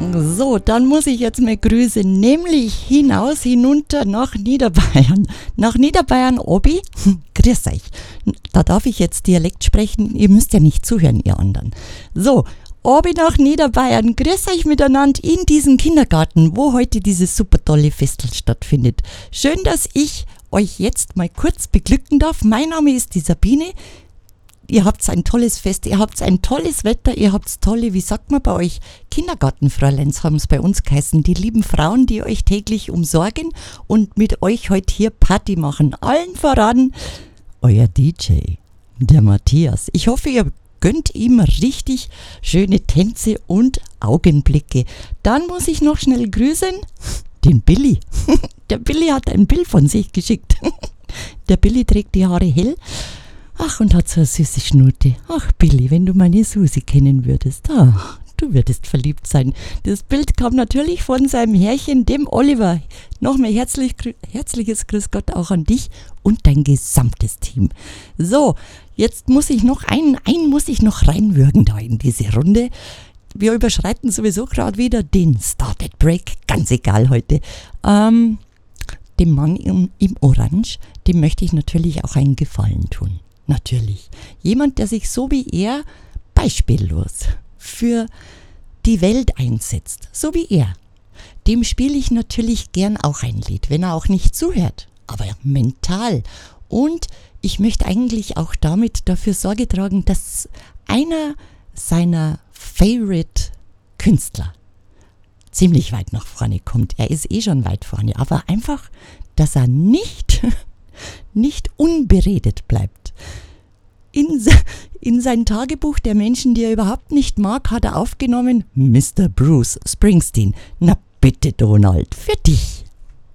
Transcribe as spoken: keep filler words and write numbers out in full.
So, dann muss ich jetzt mal grüßen, nämlich hinaus, hinunter nach Niederbayern. Nach Niederbayern, Obi, grüß euch. Da darf ich jetzt Dialekt sprechen, ihr müsst ja nicht zuhören, ihr anderen. So, Obi nach Niederbayern, grüß euch miteinander in diesem Kindergarten, wo heute dieses super tolle Festel stattfindet. Schön, dass ich euch jetzt mal kurz beglücken darf. Mein Name ist die Sabine. Ihr habt ein tolles Fest, ihr habt ein tolles Wetter, ihr habt tolle, wie sagt man bei euch, Kindergartenfräuleins haben es bei uns geheißen, die lieben Frauen, die euch täglich umsorgen und mit euch heute hier Party machen. Allen voran euer D J, der Matthias. Ich hoffe, ihr gönnt ihm richtig schöne Tänze und Augenblicke. Dann muss ich noch schnell grüßen den Billy. Der Billy hat ein Bild von sich geschickt. Der Billy trägt die Haare hell. Ach, und hat so eine süße Schnute. Ach, Billy, wenn du meine Susi kennen würdest. Ach, du würdest verliebt sein. Das Bild kam natürlich von seinem Herrchen, dem Oliver. Nochmal herzlich, herzliches Grüß Gott auch an dich und dein gesamtes Team. So, jetzt muss ich noch einen, einen muss ich noch reinwürgen da in diese Runde. Wir überschreiten sowieso gerade wieder den Started Break. Ganz egal heute. Ähm, dem Mann im, im Orange, dem möchte ich natürlich auch einen Gefallen tun. Natürlich. Jemand, der sich so wie er beispiellos für die Welt einsetzt, so wie er. Dem spiele ich natürlich gern auch ein Lied, wenn er auch nicht zuhört, aber mental. Und ich möchte eigentlich auch damit dafür Sorge tragen, dass einer seiner Favorite Künstler ziemlich weit nach vorne kommt. Er ist eh schon weit vorne, aber einfach, dass er nicht, nicht unberedet bleibt. In, in sein Tagebuch der Menschen, die er überhaupt nicht mag, hat er aufgenommen, Mister Bruce Springsteen. Na bitte, Donald, für dich.